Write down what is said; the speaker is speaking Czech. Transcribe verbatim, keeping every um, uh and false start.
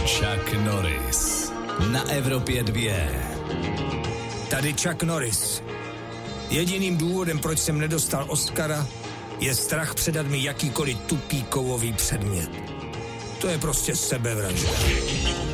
Chuck Norris na Evropě dvě. Tady Chuck Norris. Jediným důvodem, proč jsem nedostal Oscara, je strach předat mi jakýkoliv tupý kovový předmět. To je prostě sebevražda.